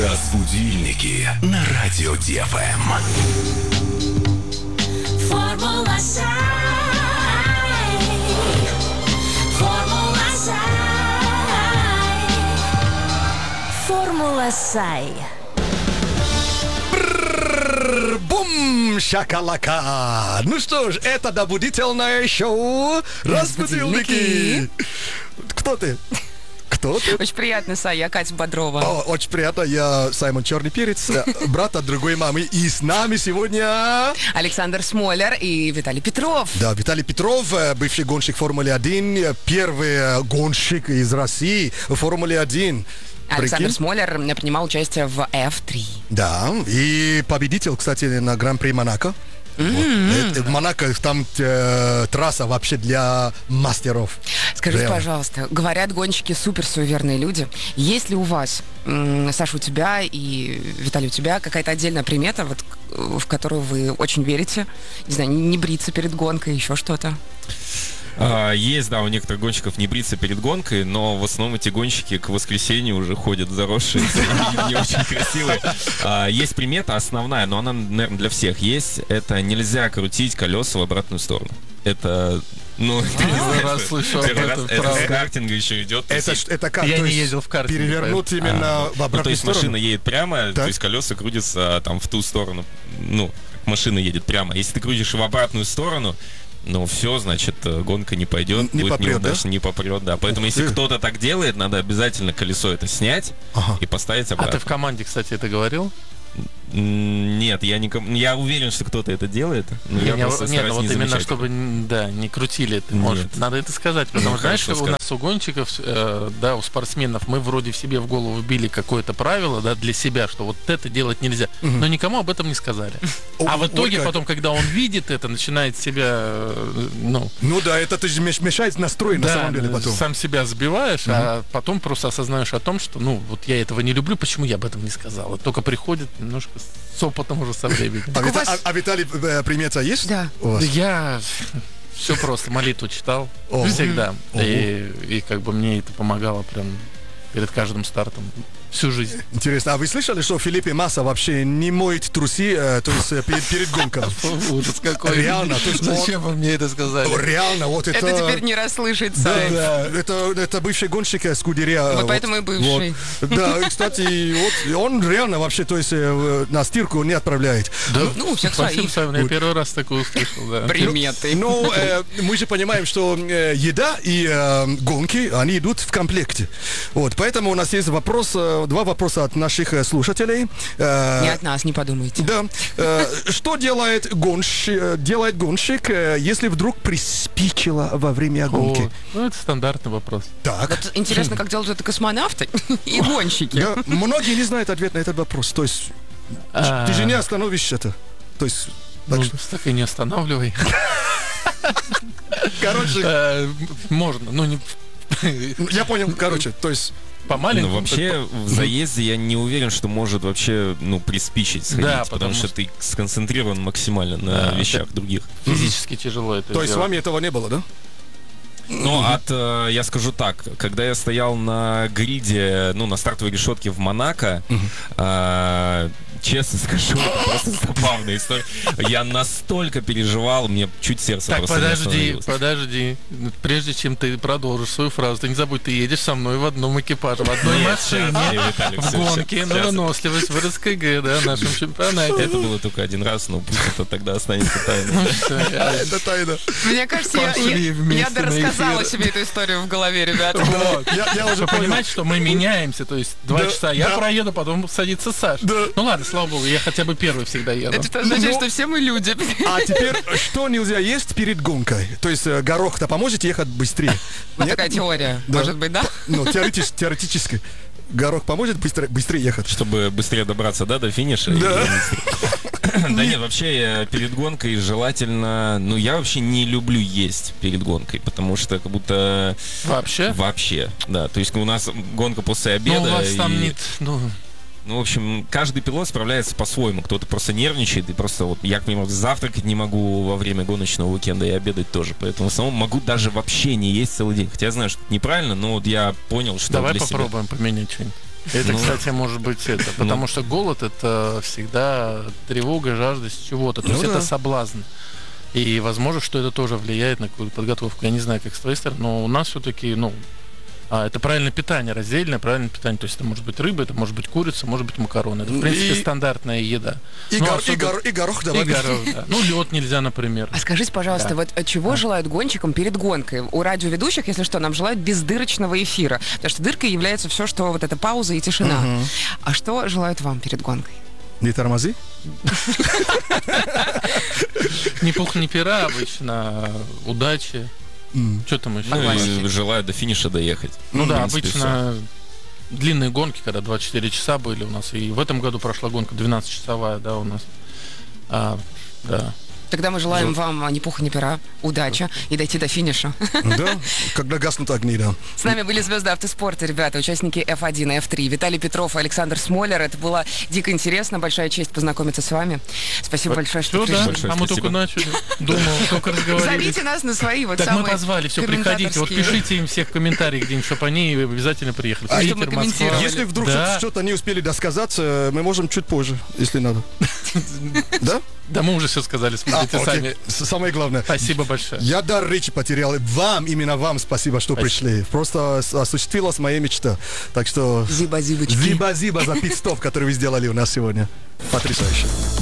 Разбудильники на радио ДФМ. Формула Сай. Формула Сай. Формула Сай. Бум, шакалака. Ну что ж, это добудительное шоу «Разбудильники». Кто ты? Кто ты? Очень приятно, Сай, я Катя Бодрова. Очень приятно, я Саймон Черный Перец, брат от другой мамы. И с нами сегодня... Александр Смолер и Виталий Петров. Да, Виталий Петров, бывший гонщик Формулы-1, первый гонщик из России в Формуле-1. Александр Прикинь? Смолер принимал участие в F3. Да, и победитель, кстати, на Гран-при Монако. Вот. В Монако там трасса вообще для мастеров. Скажите, Реально. пожалуйста, говорят, гонщики супер суеверные люди. Есть ли у вас, Саша, у тебя и Виталий, у тебя какая-то отдельная примета, вот, в которую вы очень верите? Не знаю, не бриться перед гонкой, еще что-то? Есть, да, у некоторых гонщиков не бриться перед гонкой, но в основном эти гонщики к воскресенью уже ходят заросшие, не очень красивые. Есть примета основная, но она, наверное, для всех есть. Это нельзя крутить колеса в обратную сторону. Это... Ну, Первый раз слышу об этом, это правда. с картинга еще идет. Это как? Я То не есть ездил в картинге, перевернуть именно в Ну, то обратную есть сторону? машина едет прямо, то есть колеса крутятся там в ту сторону. Ну, машина едет прямо. Если ты крутишь в обратную сторону, ну все, значит, гонка не пойдет, Не будет попрет, неудачно, не попрет, да. Поэтому Ух если ты. кто-то так делает, надо обязательно колесо это снять и поставить А обратно. ты в команде, кстати, это говорил? Нет, я уверен, что кто-то это делает, но я просто Нет, стараюсь ну вот не именно, замечать. чтобы, да, не крутили это. Нет. Может, надо это сказать, потому Ну, что, знаешь, хорошо у нас у гонщиков, да, у спортсменов, мы вроде в себе в голову вбили какое-то правило, да, для себя, что вот это делать нельзя, но никому об этом не сказали. А в итоге Ольга, потом, когда он видит это, начинает себя, ну, Ну да, это ты же мешает настрой на да, самом деле потом. сам себя сбиваешь, а потом просто осознаешь о том, что, ну, вот я этого не люблю, почему я об этом не сказал. Только приходит немножко с опытом уже со временем. А Виталий, примета есть? Да. У вас? Я все просто молитву читал Ого. всегда. Ого. И как бы мне это помогало прям перед каждым стартом всю жизнь. Интересно, а вы слышали, что Филиппе Масса вообще не моет трусы, то есть перед гонкой? Ужас какой. Реально, то есть Зачем вы мне это сказали? Реально, вот это... Это теперь не расслышать, Да, Сай. да, это бывший гонщик Скудерия. Вот поэтому и бывший. Вот. Да, и, кстати, вот он реально вообще, то есть на стирку не отправляет. Да? Ну, у всех Спасибо, свои Саймон, я первый раз такое услышал, да. приметы. Но мы же понимаем, что еда и гонки, они идут в комплекте. Вот, поэтому у нас есть два вопроса от наших слушателей. Не от нас, не подумайте. Да. Что делает гонщик, если вдруг приспичило во время гонки? О, ну, это стандартный вопрос. Так. Вот интересно, как делают это космонавты и гонщики. Да, многие не знают ответ на этот вопрос. То есть ты же не остановишь это. То есть, так Ну, что- так и не останавливай. короче, Можно, ну не я понял, короче, то есть, по маленькому. Ну, вообще, в заезде я не уверен, что может вообще, ну, приспичить сходить, Да, потому потому что что- ты сконцентрирован максимально на Да, вещах других. Физически тяжело это то есть с сделать. вами этого не было, да? Ну, я скажу так, когда я стоял на гриде, ну, на стартовой решетке в Монако, честно скажу, это просто забавная история. Я настолько переживал, мне чуть сердце Так, просто не остановилось. подожди. Прежде чем ты продолжишь свою фразу, ты не забудь, ты едешь со мной в одном экипаже, в одной Нет, машине, щас, Виталик, в всё, гонке щас, на щас. выносливость в РСКГ, да, в нашем чемпионате. Это было только один раз, но пусть это тогда останется тайной. Ну, всё, я- Это тайна. Мне кажется, Пошли я вместе на рассказала эфир. себе эту историю в голове, ребята. Вот. Я уже Вы понял. понимаете, что мы меняемся, то есть 2 Да, часа я да. проеду, потом садится Саша. Да. Ну ладно, слава богу, я хотя бы первый всегда еду. Это означает, Ну, что все мы люди. А теперь, что нельзя есть перед гонкой? То есть горох-то поможет ехать быстрее? Вот Нет? такая теория. Да. Может быть, да? Ну, теоретически. Горох поможет быстрее ехать? Чтобы быстрее добраться, да, до финиша. Да. Да нет, вообще перед гонкой желательно... Ну, я вообще не люблю есть перед гонкой, потому что как будто... Вообще? Вообще, да. То есть у нас гонка после обеда. Ну, у вас там и- нет, ну, Ну, в общем, каждый пилот справляется по-своему. Кто-то просто нервничает, и просто вот я, к примеру, завтракать не могу во время гоночного уикенда и обедать тоже. Поэтому в основном могу даже вообще не есть целый день. Хотя я знаю, что это неправильно, но вот я понял, что давай для себя... попробуем поменять что-нибудь. Это, Ну, кстати, может быть это. Потому что голод — это всегда тревога, жаждость чего-то. То Ну есть да. это соблазн. И возможно, что это тоже влияет на какую-то подготовку. Я не знаю, как с твоей стороны, но у нас все-таки, это правильное питание, раздельное правильное питание. То есть это может быть рыба, это может быть курица, может быть макароны. Это, в принципе, И- стандартная еда. И, Ну, гор- особенно- и горох И давай. горох, да. Ну, лед нельзя, например. А скажите, пожалуйста, Да. вот чего желают гонщикам перед гонкой? У радиоведущих, если что, нам желают бездырочного эфира. Потому что дыркой является все, что вот эта пауза и тишина. А что желают вам перед гонкой? Не тормози. Ни пух, ни пера обычно. Удачи. Что там еще? Ну, Согласен. и желаю до финиша доехать. Ну В да, принципе, обычно длинные гонки, когда 24 часа были у нас. И в этом году прошла гонка 12-часовая, да, у нас. Да. Тогда мы желаем вам ни пуха, ни пера, удачи и дойти до финиша. Да, когда гаснут огни, да. С нами были звезды автоспорта, ребята, участники F1 и F3. Виталий Петров и Александр Смолер. Это было дико интересно. Большая честь познакомиться с вами. Спасибо большое, что Все, да, пришли. Большое а мы спасибо. только начали. Думал, только разговаривали. Зовите нас на свои вот Так мы самые позвали, все, приходите. Вот комментаторские. пишите им всех в комментариях где-нибудь, чтобы они обязательно приехали. А Питер, что мы Москва. комментировали? Если вдруг Да. что-то не успели досказать, мы можем чуть позже, если надо. Да? Да мы уже все сказали, смотрите окей. сами. Самое главное. Спасибо большое. Я дар речи потерял. Именно вам спасибо, что пришли. Просто осуществилась моя мечта. Так что Зиба-зибочки. зиба-зиба за пит-стоп, который вы сделали у нас сегодня. Потрясающе.